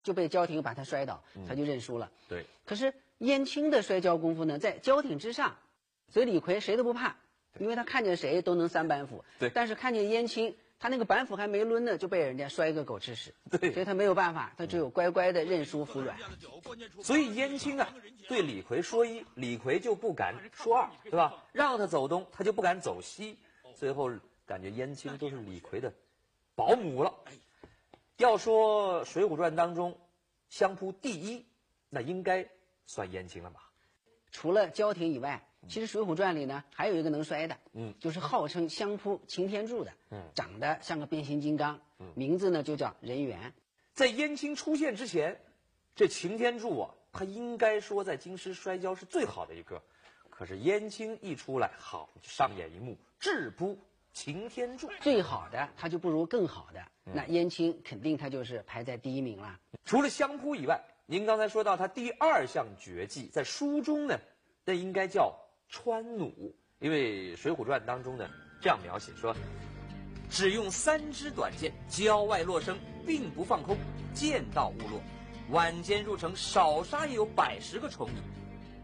就被焦廷把他摔倒，他就认输了。 对。 可是燕青的摔跤功夫呢，在焦廷之上，所以李逵谁都不怕，因为他看见谁都能三板斧。 对。 但是看见燕青，他那个板斧还没抡呢，就被人家摔个狗吃屎。 对。 所以他没有办法，他只有乖乖的认输服软。 所以燕青啊，对李逵说一，李逵就不敢说二，对吧？让他走东，他就不敢走西。最后感觉燕青都是李逵的保姆了。要说《水浒传》当中相扑第一，那应该算燕青了吧？ 除了焦廷以外，其实《水浒传》里呢还有一个能摔的，就是号称相扑擎天柱的，长得像个变形金刚，名字呢就叫任元。 在燕青出现之前，这擎天柱啊，他应该说在京师摔跤是最好的一个。可是燕青一出来，好，上演一幕质扑擎天柱， 最好的他就不如更好的，那燕青肯定他就是排在第一名了。 除了相扑以外，您刚才说到他第二项绝技，在书中呢，那应该叫穿弩，因为《水浒传》当中呢这样描写说，只用3支短剑，交外落生，并不放空，剑到物落，晚间入城，少杀也有100-10个虫蚁。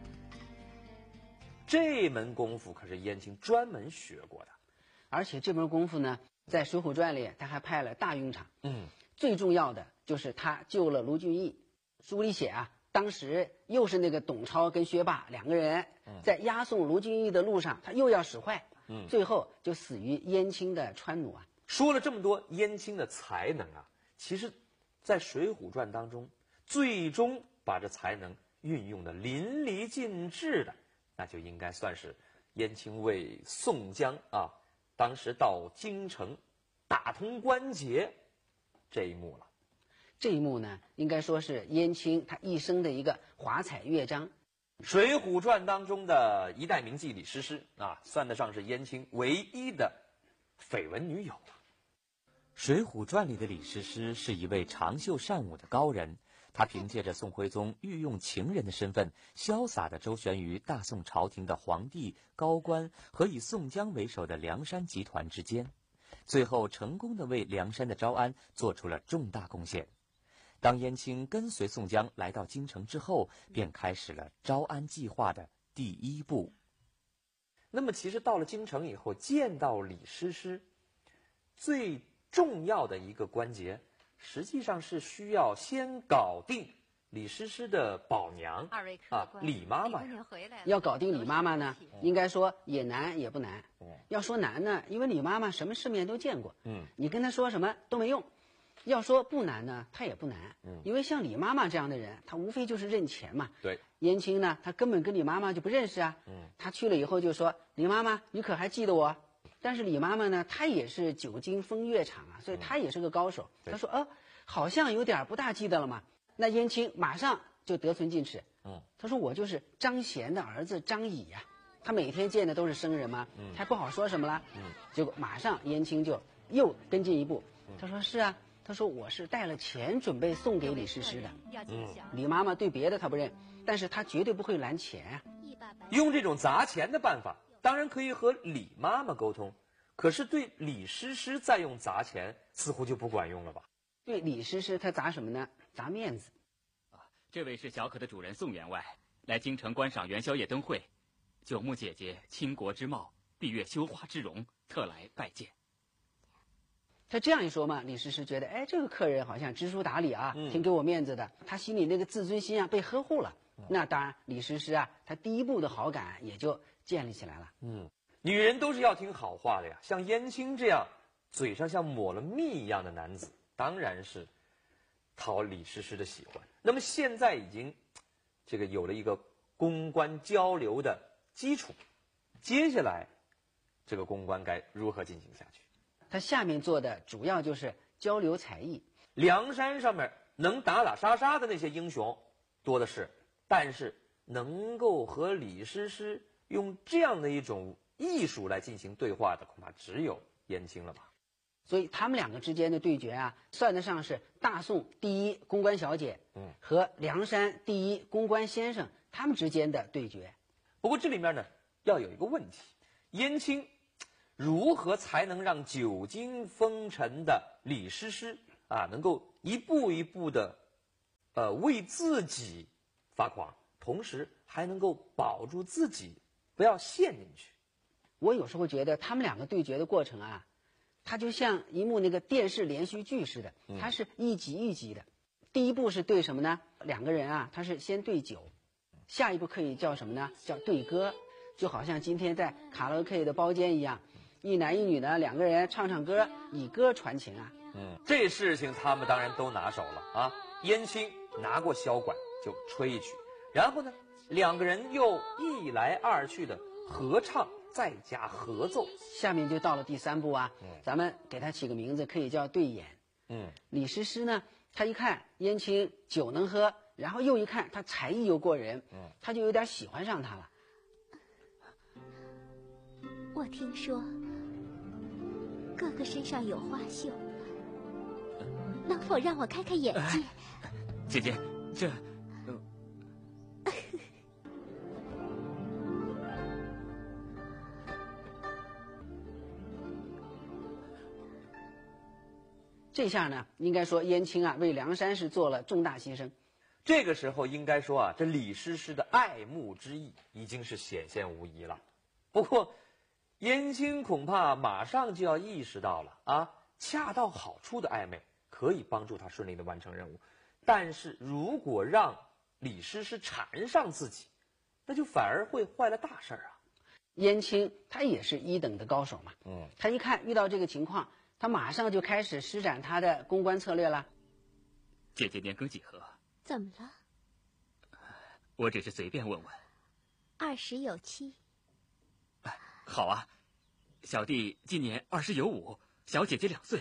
这门功夫可是燕青专门学过的， 而且这门功夫呢，在《水浒传》里他还派了大用场。最重要的就是他救了卢俊义。书里写啊，当时又是那个董超跟薛霸2个人在押送卢俊义的路上，他又要使坏，最后就死于燕青的穿弩啊。 说了这么多燕青的才能啊，其实在《水浒传》当中，最终把这才能运用的淋漓尽致的，那就应该算是燕青为宋江啊，当时到京城打通关节这一幕了。 这一幕呢，应该说是燕青他一生的一个华彩乐章。 《水浒传》当中的一代名妓李师师啊，算得上是燕青唯一的绯闻女友了。 《水浒传》里的李师师是一位长袖善舞的高人，他凭借着宋徽宗御用情人的身份，潇洒地周旋于大宋朝廷的皇帝、高官和以宋江为首的梁山集团之间，最后成功地为梁山的招安做出了重大贡献。当燕青跟随宋江来到京城之后，便开始了招安计划的第一步。 那么其实到了京城以后，见到李师师最重要的一个关节，实际上是需要先搞定李师师的宝娘李妈妈呀。 要搞定李妈妈呢，应该说也难也不难。要说难呢，因为李妈妈什么世面都见过，你跟她说什么都没用。要说不难呢，他也不难，因为像李妈妈这样的人，他无非就是认钱嘛。 对， 燕青呢，他根本跟李妈妈就不认识啊。他去了以后就说：“李妈妈，你可还记得我？”但是李妈妈呢，她也是久经风月场啊，所以她也是个高手。她说：“好像有点不大记得了嘛。”那燕青马上就得寸进尺。他说：“我就是张贤的儿子张乙呀，他每天见的都是生人嘛，还不好说什么了。”结果马上燕青就又跟进一步，他说：“是啊。”他说：“我是带了钱准备送给李师师的。”李妈妈对别的他不认，但是他绝对不会拦钱啊。 用这种砸钱的办法，当然可以和李妈妈沟通，可是对李师师再用砸钱，似乎就不管用了吧？ 对李师师他砸什么呢？砸面子。 这位是小可的主人宋员外，来京城观赏元宵夜灯会，九牧姐姐倾国之貌，闭月羞花之容，特来拜见。 他这样一说嘛，李师师觉得，这个客人好像知书达理啊，挺给我面子的，他心里那个自尊心啊被呵护了。那当然，李师师啊，他第一步的好感也就建立起来了。 女人都是要听好话的呀，像燕青这样嘴上像抹了蜜一样的男子，当然是讨李师师的喜欢。那么现在已经这个有了一个公关交流的基础，接下来这个公关该如何进行下去？ 他下面做的主要就是交流才艺。 梁山上面能打打杀杀的那些英雄多的是，但是能够和李师师用这样的一种艺术来进行对话的，恐怕只有燕青了吧。 所以他们2个之间的对决啊，算得上是大宋第一公关小姐和梁山第一公关先生他们之间的对决。 不过这里面呢，要有一个问题，燕青如何才能让久经风尘的李师师啊，能够一步一步的为自己发狂，同时还能够保住自己，不要陷进去。 我有时候觉得他们两个对决的过程啊，它就像一幕那个电视连续剧似的，它是一集一集的。第一部是对什么呢？两个人啊，他是先对酒，下一步可以叫什么呢？叫对歌，就好像今天在卡拉 OK 的包间一样，一男一女呢，两个人唱唱歌，以歌传情啊。 这事情他们当然都拿手了啊。燕青拿过箫管就吹一曲，然后呢，两个人又一来二去的合唱，再加合奏。 下面就到了第三步啊，咱们给他起个名字，可以叫对眼。李师师呢，他一看燕青酒能喝，然后又一看他才艺又过人，他就有点喜欢上他了。 我听说哥哥身上有花绣，能否让我开开眼界？ 姐姐，这这下呢，应该说燕青啊为梁山是做了重大牺牲。 这个时候应该说啊，这李师师的爱慕之意已经是显现无疑了。不过，燕青恐怕马上就要意识到了啊，恰到好处的暧昧可以帮助他顺利的完成任务，但是如果让李师师缠上自己，那就反而会坏了大事啊。 燕青他也是一等的高手嘛，他一看遇到这个情况，他马上就开始施展他的公关策略了。 姐姐年庚几何？ 怎么了我只是随便问问。 ？20有7。 好啊，小弟今年20有5，小姐姐2岁。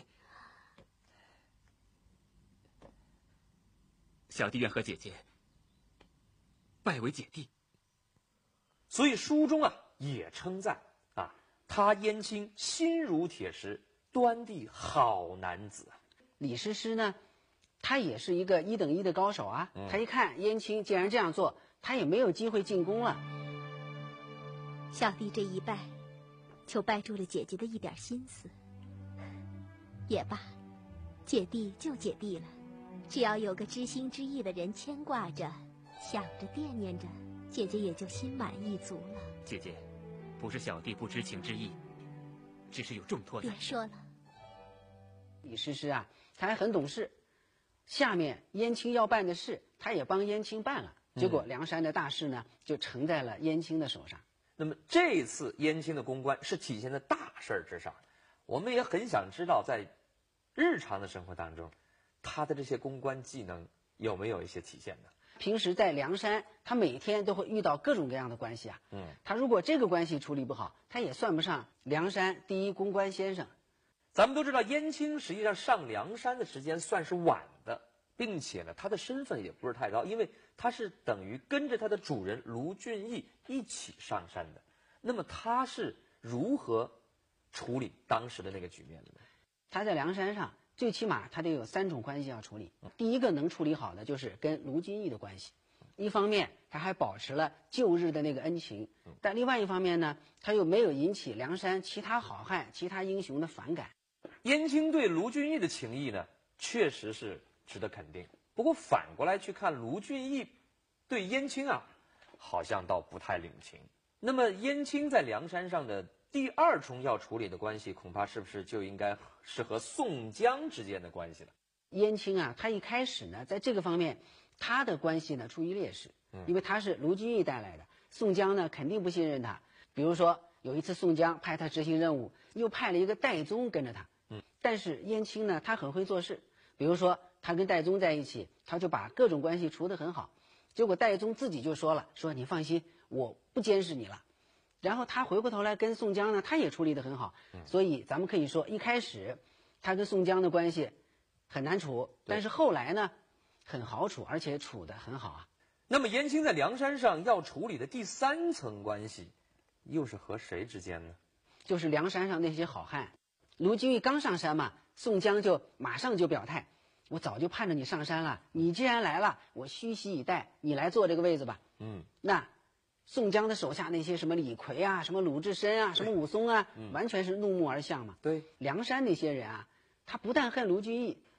小弟愿和姐姐拜为姐弟。 所以书中啊也称赞啊，他燕青心如铁石，端地好男子啊。 李师师呢，他也是一个1等1的高手啊。他一看燕青既然这样做，他也没有机会进宫了。 小弟这一拜，就拜住了姐姐的一点心思。也罢，姐弟就姐弟了，只要有个知心知意的人牵挂着，想着惦念着，姐姐也就心满意足了。 姐姐，不是小弟不知情之意，只是有重托在。 别说了， 李师师啊，他还很懂事，下面燕青要办的事，他也帮燕青办了。结果梁山的大事呢，就承在了燕青的手上。 那么这一次燕青的公关是体现在大事儿之上，我们也很想知道，在日常的生活当中，他的这些公关技能有没有一些体现呢？ 平时在梁山，他每天都会遇到各种各样的关系啊。他如果这个关系处理不好，他也算不上梁山第一公关先生。 咱们都知道，燕青实际上上梁山的时间算是晚的，并且呢，他的身份也不是太高，因为他是等于跟着他的主人卢俊义一起上山的。那么他是如何处理当时的那个局面的呢？ 他在梁山上，最起码他得有3种关系要处理。第一个能处理好的就是跟卢俊义的关系，一方面他还保持了旧日的那个恩情，但另外一方面呢，他又没有引起梁山其他好汉、其他英雄的反感。 燕青对卢俊义的情谊呢，确实是值得肯定。不过反过来去看，卢俊义对燕青啊，好像倒不太领情。那么燕青在梁山上的第2重要处理的关系，恐怕是不是就应该是和宋江之间的关系了？ 燕青啊，他一开始呢，在这个方面，他的关系呢处于劣势，因为他是卢俊义带来的，宋江呢肯定不信任他。比如说有一次宋江派他执行任务，又派了一个戴宗跟着他，但是燕青呢，他很会做事。比如说他跟戴宗在一起，他就把各种关系处得很好。结果戴宗自己就说了，说你放心，我不监视你了。然后他回过头来跟宋江呢，他也处理得很好。所以咱们可以说，一开始他跟宋江的关系很难处，但是后来呢，很好处，而且处得很好啊。 那么燕青在梁山上要处理的第3层关系，又是和谁之间呢？ 就是梁山上那些好汉。卢俊义刚上山嘛，宋江就马上就表态，我早就盼着你上山了，你既然来了，我虚席以待，你来坐这个位子吧。那宋江的手下那些什么李逵啊，什么鲁智深啊，什么武松啊，完全是怒目而向嘛。 对， 梁山那些人啊，他不但恨卢俊义，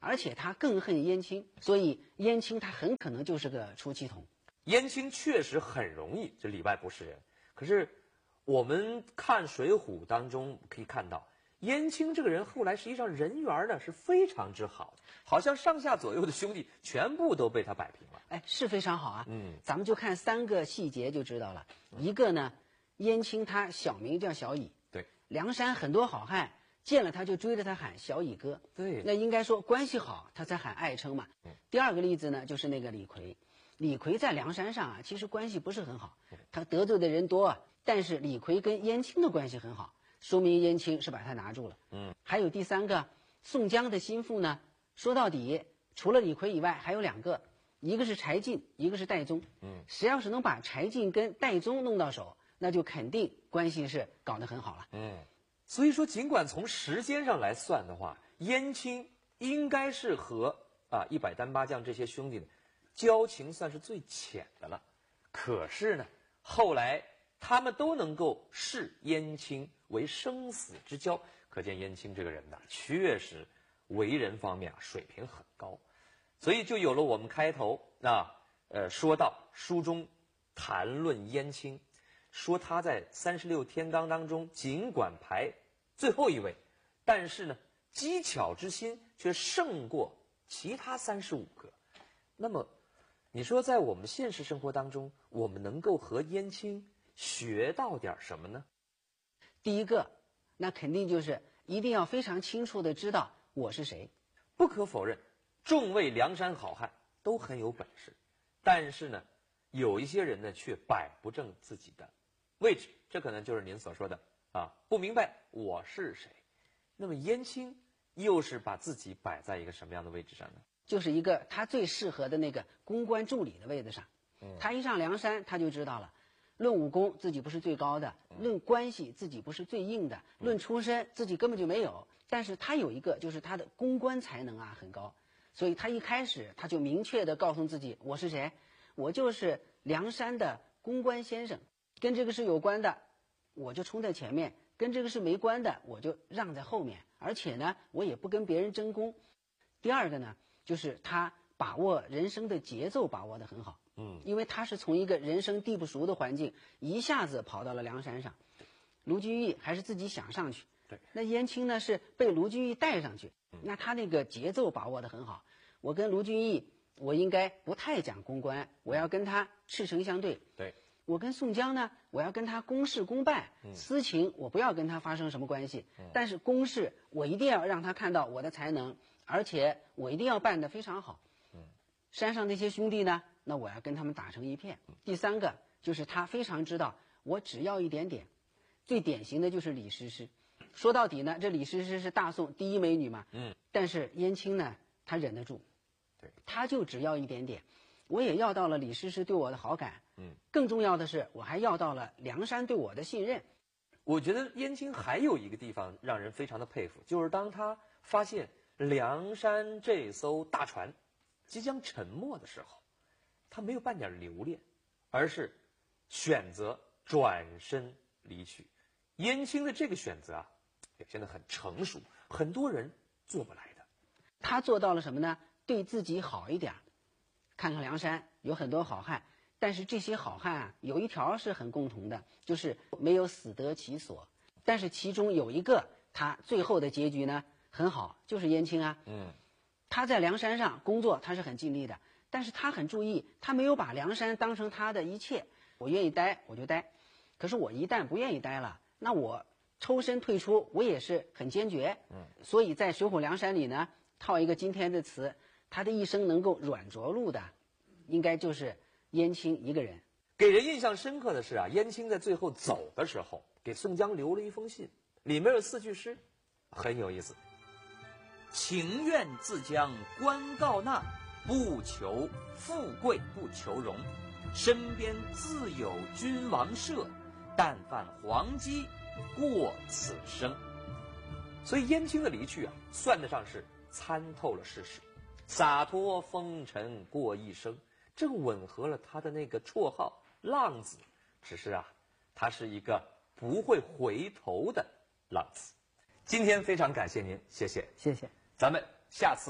而且他更恨燕青，所以燕青他很可能就是个出气筒。 燕青确实很容易这里外不是人，可是我们看《水浒》当中可以看到，燕青这个人后来实际上人缘呢是非常之好的，好像上下左右的兄弟全部都被他摆平了。 哎，是非常好啊。咱们就看3个细节就知道了。一个呢，燕青他小名叫小乙， 对， 梁山很多好汉见了他就追着他喊小乙哥， 对， 那应该说关系好，他才喊爱称嘛。第二个例子呢，就是那个李逵。李逵在梁山上啊，其实关系不是很好，他得罪的人多啊。但是李逵跟燕青的关系很好，说明燕青是把他拿住了。还有第3个，宋江的心腹呢，说到底除了李逵以外还有2个，一个是柴进，一个是戴宗。谁要是能把柴进跟戴宗弄到手，那就肯定关系是搞得很好了。 所以说尽管从时间上来算的话，燕青应该是和100单八将这些兄弟呢交情算是最浅的了，可是呢后来他们都能够视燕青为生死之交，可见燕青这个人呢确实为人方面水平很高，所以就有了我们开头说到书中谈论燕青，说他在36天罡当中尽管排最后一位，但是呢机巧之心却胜过其他35个。那么你说在我们现实生活当中，我们能够和燕青学到点什么呢？ 第一个，那肯定就是一定要非常清楚的知道我是谁。 不可否认，众位梁山好汉都很有本事，但是呢有一些人呢却摆不正自己的位置，这可能就是您所说的不明白我是谁。那么燕青又是把自己摆在一个什么样的位置上呢？ 就是一个他最适合的那个公关助理的位子上。他一上梁山他就知道了，论武功自己不是最高的，论关系自己不是最硬的，论出身自己根本就没有，但是他有一个就是他的公关才能很高，所以他一开始他就明确的告诉自己我是谁，我就是梁山的公关先生，跟这个事有关的我就冲在前面，跟这个事没关的我就让在后面，而且呢我也不跟别人争功。第二个呢，就是他把握人生的节奏把握得很好。因为他是从一个人生地不熟的环境一下子跑到了梁山上，卢俊义还是自己想上去， 对， 那燕青呢是被卢俊义带上去，那他那个节奏把握得很好。我跟卢俊义我应该不太讲公关，我要跟他赤诚相对。 对， 我跟宋江呢，我要跟他公事公办，私情我不要跟他发生什么关系，但是公事我一定要让他看到我的才能，而且我一定要办得非常好。山上那些兄弟呢，那我要跟他们打成一片。第3个就是他非常知道我只要一点点，最典型的就是李师师。说到底呢，这李师师是大宋第一美女嘛，但是燕青呢他忍得住， 对， 他就只要一点点，我也要到了李师师对我的好感，更重要的是我还要到了梁山对我的信任。 我觉得燕青还有一个地方让人非常的佩服，就是当他发现梁山这艘大船即将沉没的时候，他没有半点留恋，而是选择转身离去。燕青的这个选择表现得很成熟，很多人做不来的。 他做到了什么呢？对自己好一点。看看梁山有很多好汉，但是这些好汉有一条是很共同的，就是没有死得其所。但是其中有一个他最后的结局呢很好，就是燕青他在梁山上工作他是很尽力的，但是他很注意，他没有把梁山当成他的一切。我愿意待我就待，可是我一旦不愿意待了，那我抽身退出我也是很坚决。所以在水浒梁山里呢，套一个今天的词，他的一生能够软着陆的应该就是燕青一个人。 给人印象深刻的是燕青在最后走的时候给宋江留了一封信，里面有4句诗很有意思。情愿自将官告纳，不求富贵不求荣，身边自有君王舍，但犯黄鸡过此生。所以燕青的离去算得上是参透了世事，洒脱风尘过一生，正吻合了他的那个绰号浪子。只是他是一个不会回头的浪子。今天非常感谢您，谢谢。 谢谢。 咱们下次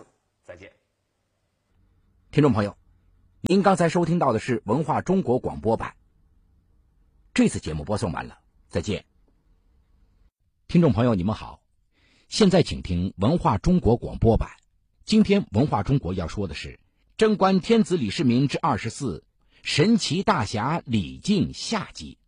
再见。 听众朋友，您刚才收听到的是文化中国广播版。这次节目播送完了，再见。听众朋友，你们好，现在请听文化中国广播版。今天文化中国要说的是贞观天子李世民之24，神奇大侠李靖下集。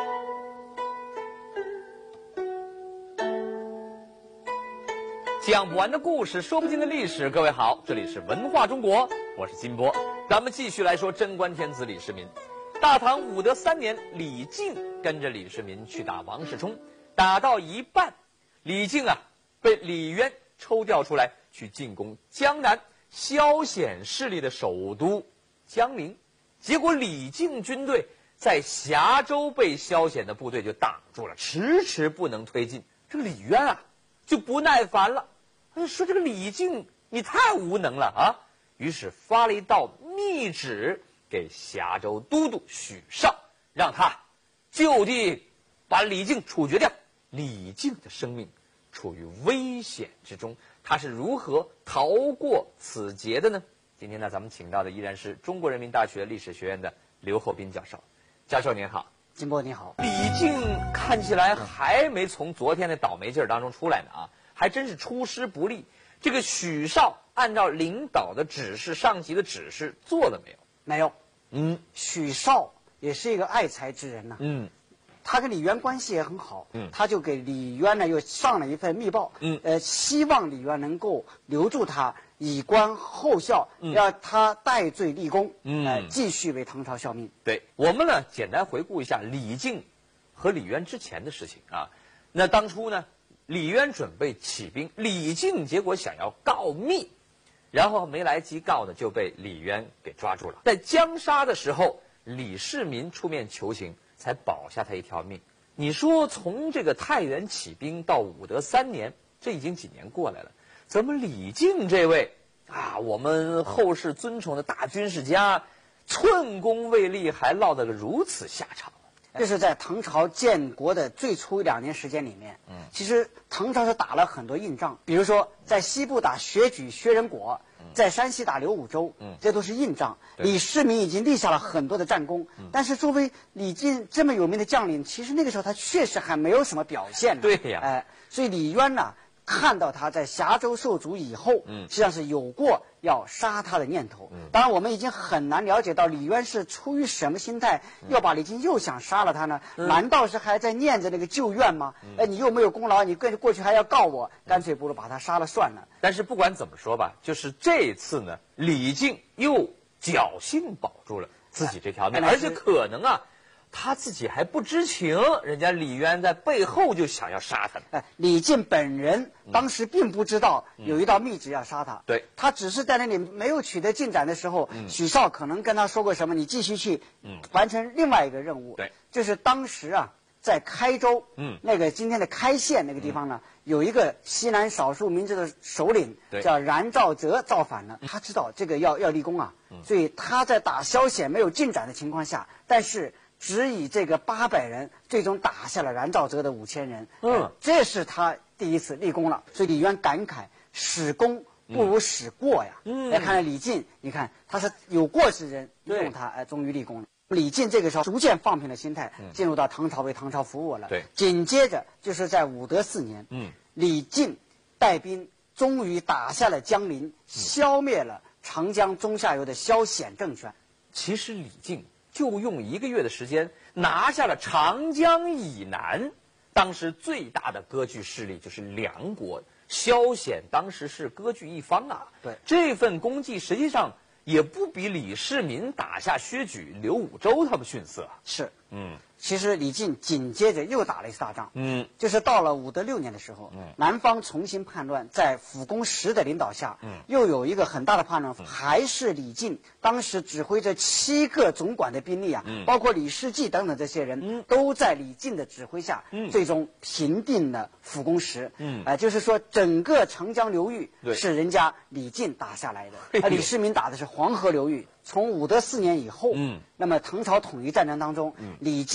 讲不完的故事，说不尽的历史。各位好，这里是文化中国，我是金波。咱们继续来说贞观天子李世民。大唐武德3年，李靖跟着李世民去打王世充，打到一半，李靖被李渊抽调出来去进攻江南萧显势力的首都江陵。结果李靖军队在峡州被萧显的部队就挡住了，迟迟不能推进。这个李渊就不耐烦了，说这个李靖你太无能了啊！于是发了一道密旨给峡州都督许绍，让他就地把李靖处决掉。李靖的生命处于危险之中，他是如何逃过此劫的呢？今天呢，咱们请到的依然是中国人民大学历史学院的刘厚斌教授。教授您好。 金波你好。 李靖看起来还没从昨天的倒霉劲儿当中出来呢还真是出师不利。这个许绍按照领导的指示、上级的指示做了没有？ 没有。许绍也是一个爱才之人他跟李渊关系也很好，他就给李渊呢又上了一份密报，希望李渊能够留住他，以观后效，让他戴罪立功，继续为唐朝效命。 对，我们呢简单回顾一下李靖和李渊之前的事情那当初呢，李渊准备起兵，李靖结果想要告密，然后没来及告呢，就被李渊给抓住了。在江杀的时候，李世民出面求情，才保下他一条命。你说从这个太原起兵到武德3年，这已经几年过来了，怎么李靖这位我们后世尊崇的大军事家，寸功未立，还落得个如此下场？ 这是在唐朝建国的最初2年时间里面，其实唐朝是打了很多硬仗，比如说在西部打薛举、薛仁果，在山西打刘武周，这都是硬仗。李世民已经立下了很多的战功，但是作为李靖这么有名的将领，其实那个时候他确实还没有什么表现。 对呀， 所以李渊看到他在峡州受阻以后，实际上是有过要杀他的念头。当然我们已经很难了解到李渊是出于什么心态要把李靖又想杀了他呢？难道是还在念着那个旧怨吗？你又没有功劳，你过去还要告我，干脆不如把他杀了算了。 但是不管怎么说吧，就是这一次呢，李靖又侥幸保住了自己这条命，而且可能他自己还不知情，人家李渊在背后就想要杀他。 李靖本人当时并不知道有一道密旨要杀他， 对， 他只是在那里没有取得进展的时候，许绍可能跟他说过什么，你继续去完成另外一个任务。 对， 就是当时在开州，那个今天的开县那个地方呢，有一个西南少数民族的首领叫燃兆泽造反了，他知道这个要立功所以他在打萧显没有进展的情况下，但是只以这个800人，最终打下了燃兆泽的5000人。这是他第一次立功了。所以李渊感慨，使功不如使过呀。来看李靖，你看他是有过之人，用他终于立功了。李靖这个时候逐渐放平了心态，进入到唐朝，为唐朝服务了。 对， 紧接着就是在武德4年，李靖带兵终于打下了江陵，消灭了长江中下游的萧显政权。 其实李靖就用1个月的时间拿下了长江以南当时最大的割据势力，就是梁国。萧显当时是割据一方对， 这份功绩实际上也不比李世民打下薛举、刘武周他们逊色。 是，其实李靖紧接着又打了一次大仗，就是到了武德6年的时候，南方重新叛乱，在辅公石的领导下，又有一个很大的叛乱，还是李靖当时指挥着7个总管的兵力包括李世济等等这些人，都在李靖的指挥下，最终平定了辅公石。就是说整个长江流域是人家李靖打下来的，李世民打的是黄河流域。从武德4年以后，那么唐朝统一战争当中，李靖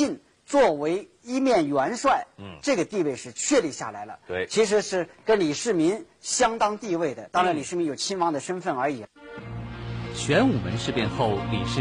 作为一面元帅，这个地位是确立下来了。 对， 其实是跟李世民相当地位的。当然，李世民有亲王的身份而已。 玄武门事变后，李世